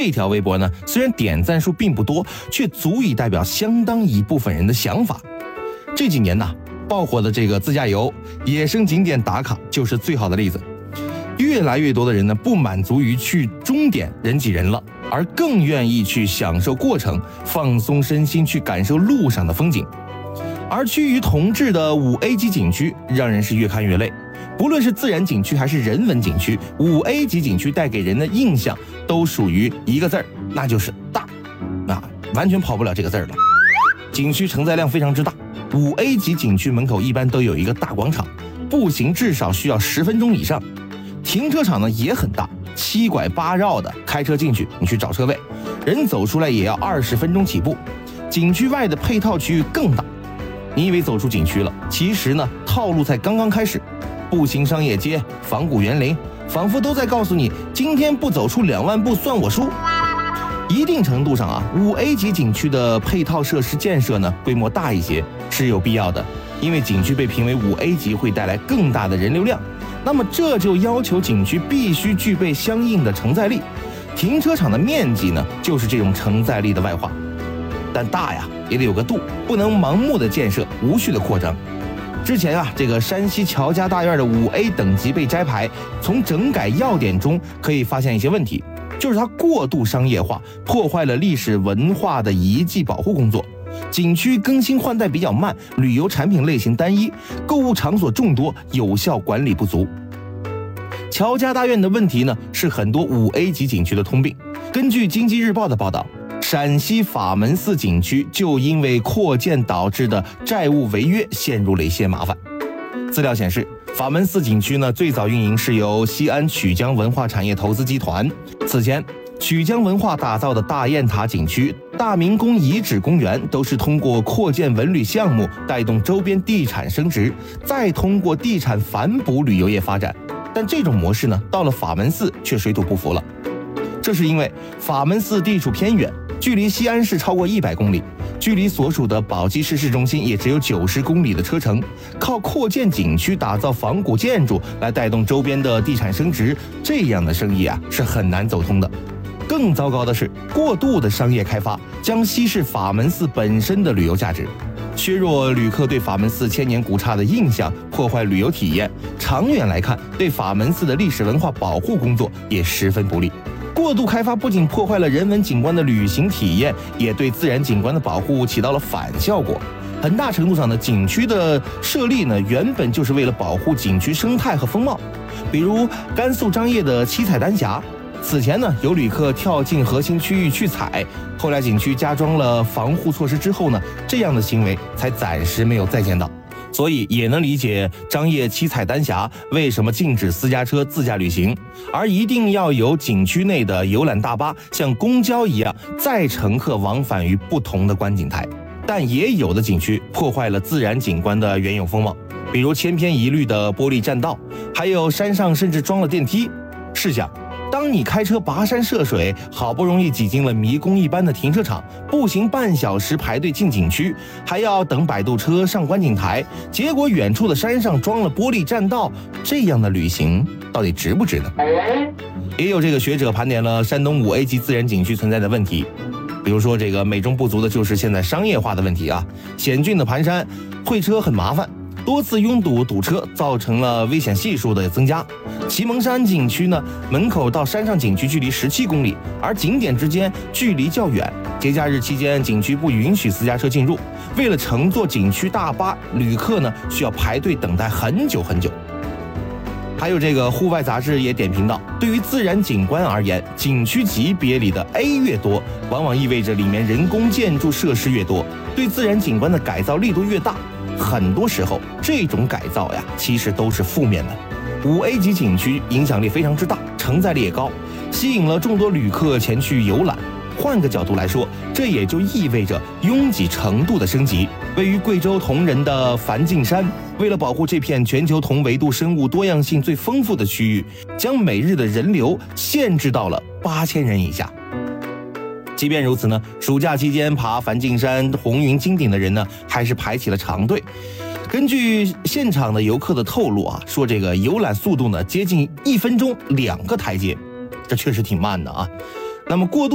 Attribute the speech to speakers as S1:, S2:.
S1: 这条微博呢，虽然点赞数并不多，却足以代表相当一部分人的想法。这几年呢，爆火的这个自驾游、野生景点打卡就是最好的例子。越来越多的人呢，不满足于去终点人挤人了，而更愿意去享受过程，放松身心，去感受路上的风景。而趋于同质的5A 级景区让人是越看越累，不论是自然景区还是人文景区，5A 级景区带给人的印象都属于一个字儿，那就是大，完全跑不了这个字儿了。景区承载量非常之大，5A 级景区门口一般都有一个大广场，步行至少需要10分钟以上。停车场呢也很大，7拐8绕的，开车进去你去找车位，人走出来也要20分钟起步。景区外的配套区域更大，你以为走出景区了，其实呢套路才刚刚开始。步行商业街、仿古园林，仿佛都在告诉你，今天不走出2万步算我输。一定程度上5A 级景区的配套设施建设呢规模大一些是有必要的，因为景区被评为5A 级会带来更大的人流量，那么这就要求景区必须具备相应的承载力。停车场的面积呢就是这种承载力的外化，但大呀也得有个度，不能盲目的建设，无序的扩张。之前这个山西乔家大院的5A 等级被摘牌，从整改要点中可以发现一些问题，就是它过度商业化，破坏了历史文化的遗迹保护工作。景区更新换代比较慢，旅游产品类型单一，购物场所众多，有效管理不足。乔家大院的问题呢，是很多5A 级景区的通病。根据经济日报的报道，陕西法门寺景区就因为扩建导致的债务违约陷入了一些麻烦。资料显示，法门寺景区呢最早运营是由西安曲江文化产业投资集团。此前，曲江文化打造的大雁塔景区、大明宫遗址公园都是通过扩建文旅项目带动周边地产升值，再通过地产反哺旅游业发展。但这种模式呢，到了法门寺却水土不服了。这是因为法门寺地处偏远，距离西安市超过100公里，距离所属的宝鸡市市中心也只有90公里的车程，靠扩建景区打造仿古建筑来带动周边的地产升值，这样的生意是很难走通的。更糟糕的是，过度的商业开发将稀释法门寺本身的旅游价值，削弱旅客对法门寺千年古刹的印象，破坏旅游体验。长远来看，对法门寺的历史文化保护工作也十分不利。过度开发不仅破坏了人文景观的旅行体验，也对自然景观的保护起到了反效果。很大程度上呢，景区的设立呢，原本就是为了保护景区生态和风貌。比如甘肃张掖的七彩丹霞，此前呢，有旅客跳进核心区域去采，后来景区加装了防护措施之后呢，这样的行为才暂时没有再见到。所以也能理解张掖七彩丹霞为什么禁止私家车自驾旅行，而一定要有景区内的游览大巴像公交一样载乘客往返于不同的观景台。但也有的景区破坏了自然景观的原有风貌，比如千篇一律的玻璃栈道，还有山上甚至装了电梯。试想，当你开车跋山涉水，好不容易挤进了迷宫一般的停车场，步行半小时排队进景区，还要等摆渡车上观景台，结果远处的山上装了玻璃栈道，这样的旅行到底值不值呢？也有这个学者盘点了山东5A 级自然景区存在的问题，比如说这个美中不足的就是现在商业化的问题险峻的盘山，会车很麻烦，多次拥堵堵车造成了危险系数的增加。祁蒙山景区呢，门口到山上景区距离17公里，而景点之间距离较远，节假日期间景区不允许私家车进入，为了乘坐景区大巴，旅客呢需要排队等待很久很久。还有这个户外杂志也点评到，对于自然景观而言，景区级别里的 A 越多，往往意味着里面人工建筑设施越多，对自然景观的改造力度越大。很多时候这种改造其实都是负面的。5A 级景区影响力非常之大，承载力也高，吸引了众多旅客前去游览。换个角度来说，这也就意味着拥挤程度的升级。位于贵州铜仁的梵净山，为了保护这片全球同维度生物多样性最丰富的区域，将每日的人流限制到了8000人以下。即便如此呢，暑假期间爬梵净山红云金顶的人呢，还是排起了长队。根据现场的游客的透露说这个游览速度呢接近1分钟2个台阶，这确实挺慢的那么过度